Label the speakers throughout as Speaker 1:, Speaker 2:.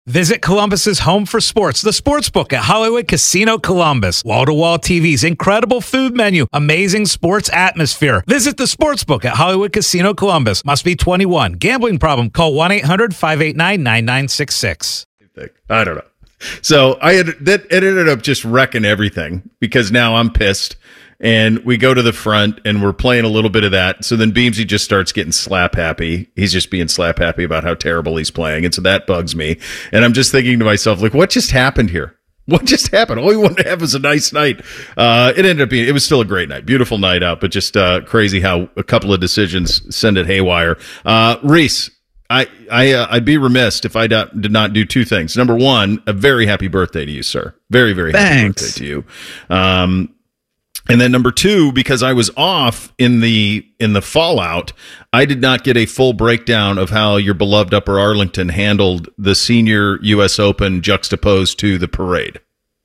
Speaker 1: Visit Columbus's home for sports, the Sportsbook at Hollywood Casino Columbus. Wall-to-wall TVs, incredible food menu, amazing sports atmosphere. Visit the Sportsbook at Hollywood Casino Columbus. Must be 21. Gambling problem? Call 1-800-589-9966.
Speaker 2: I don't know. So it ended up just wrecking everything because now I'm pissed. And we go to the front and we're playing a little bit of that. So then Beamsy just starts getting slap happy. He's just being slap happy about how terrible he's playing. And so that bugs me. And I'm just thinking to myself, like, what just happened here? What just happened? All we wanted to have was a nice night. It was still a great night. Beautiful night out, but just crazy how a couple of decisions send it haywire. Reese, I'd be remiss if I did not do two things. Number one, a very happy birthday to you, sir. Very, very happy birthday to you. And then number two, because I was off in the fallout, I did not get a full breakdown of how your beloved Upper Arlington handled the senior U.S. Open juxtaposed to the parade.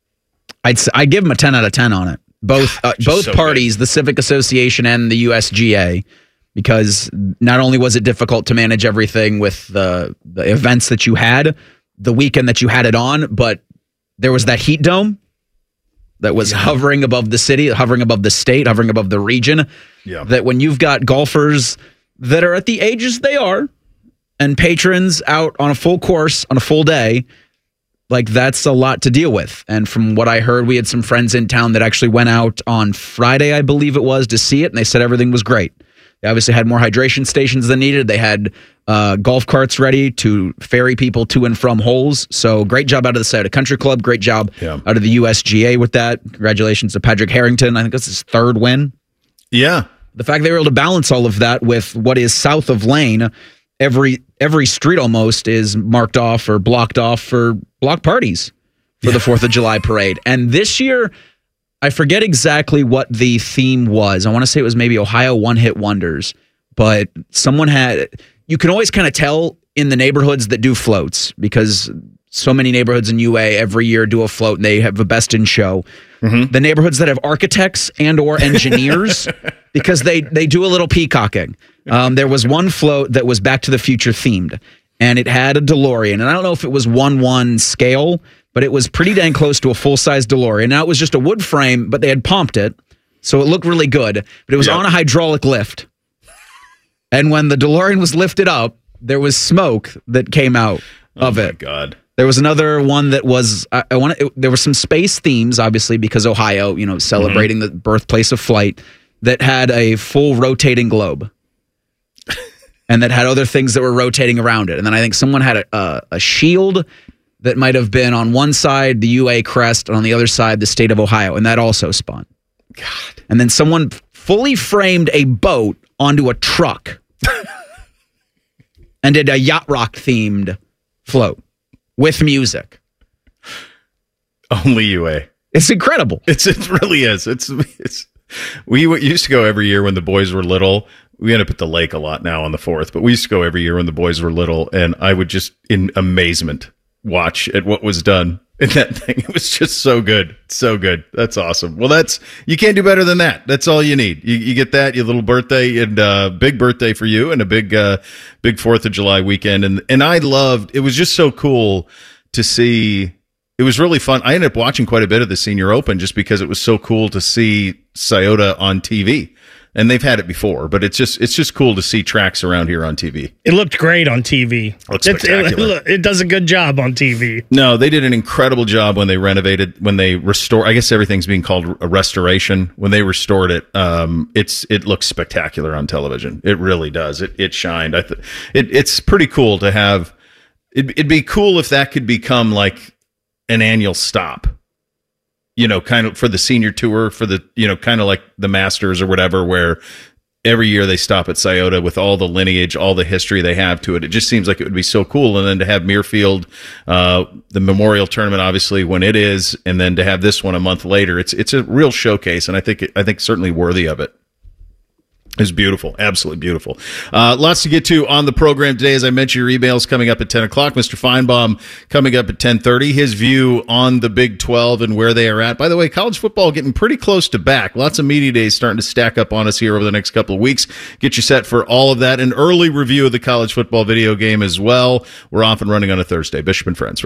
Speaker 3: I'd give them a 10 out of 10 on it. Both so parties, good. The Civic Association and the USGA, because not only was it difficult to manage everything with the events that you had, the weekend that you had it on, but there was that heat dome that was hovering above the city, hovering above the state, hovering above the region. Yeah. That when you've got golfers that are at the ages they are and patrons out on a full course on a full day, like that's a lot to deal with. And from what I heard, we had some friends in town that actually went out on Friday, I believe it was, to see it, and they said everything was great. They obviously had more hydration stations than needed. They had golf carts ready to ferry people to and from holes. So great job out of the Scioto Country Club. Great job out of the USGA with that. Congratulations to Patrick Harrington. I think that's his third win. Yeah. The fact they were able to balance all of that with what is south of Lane, every street almost is marked off or blocked off for block parties for the 4th of July parade. And this year, I forget exactly what the theme was. I want to say it was maybe Ohio one-hit wonders, but you can always kind of tell in the neighborhoods that do floats, because so many neighborhoods in UA every year do a float and they have a best in show. Mm-hmm. The neighborhoods that have architects and or engineers, because they do a little peacocking. There was one float that was Back to the Future themed, and it had a DeLorean. And I don't know if it was 1:1 scale, but it was pretty dang close to a full-size DeLorean. Now, it was just a wood frame, but they had pumped it, so it looked really good. But it was on a hydraulic lift. And when the DeLorean was lifted up, there was smoke that came out of it. Oh, my God. There was another one that was, there were some space themes, obviously, because Ohio, celebrating the birthplace of flight, that had a full rotating globe. And that had other things that were rotating around it. And then I think someone had a shield that might have been on one side, the UA crest, and on the other side, the state of Ohio. And that also spun. God. And then someone fully framed a boat onto a truck and did a yacht rock themed float with music.
Speaker 2: Only UA.
Speaker 3: It's incredible.
Speaker 2: It really is. We used to go every year when the boys were little. We end up at the lake a lot now on the 4th, but we used to go every year when the boys were little, and I would just, in amazement, watch at what was done in that thing. It was just so good. So good. That's awesome. Well, you can't do better than that. That's all you need. You get that, your little birthday, and big birthday for you, and a big 4th of July weekend. And I loved, it was just so cool to see. It was really fun. I ended up watching quite a bit of the Senior Open just because it was so cool to see Scioto on TV. And they've had it before, but it's just cool to see tracks around here on TV.
Speaker 4: It looked great on TV. It does a good job on TV.
Speaker 2: No, they did an incredible job when they renovated, when they restore. I guess everything's being called a restoration. When they restored it, it looks spectacular on television. It really does. It shined. It's pretty cool to have. It'd be cool if that could become like an annual stop. Kind of for the senior tour, for the, kind of like the Masters or whatever, where every year they stop at Scioto with all the lineage, all the history they have to it. It just seems like it would be so cool. And then to have Muirfield, the Memorial Tournament, obviously, when it is, and then to have this one a month later, it's a real showcase, and I think certainly worthy of it. It's beautiful. Absolutely beautiful. Lots to get to on the program today. As I mentioned, your emails coming up at 10 o'clock. Mr. Feinbaum coming up at 10:30. His view on the Big 12 and where they are at. By the way, college football getting pretty close to back. Lots of media days starting to stack up on us here over the next couple of weeks. Get you set for all of that. An early review of the college football video game as well. We're off and running on a Thursday. Bishop and Friends.